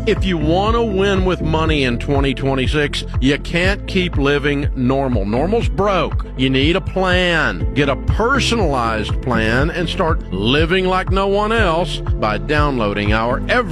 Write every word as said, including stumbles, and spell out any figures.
If you want to win with money in twenty twenty-six, you can't keep living normal. Normal's broke. You need a plan. Get a personalized plan and start living like no one else by downloading our every